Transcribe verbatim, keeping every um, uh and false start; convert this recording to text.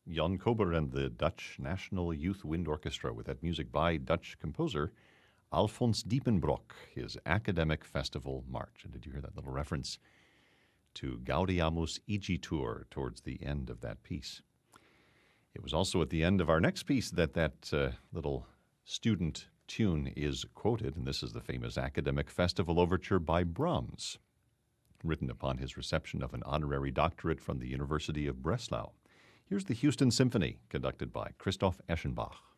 Jan Kober and the Dutch National Youth Wind Orchestra with that music by Dutch composer Alfons Diepenbrock, his Academic Festival March. And did you hear that little reference to Gaudeamus Igitur towards the end of that piece? It was also at the end of our next piece that that uh, little student tune is quoted, and this is the famous Academic Festival Overture by Brahms, written upon his reception of an honorary doctorate from the University of Breslau. Here's the Houston Symphony, conducted by Christoph Eschenbach.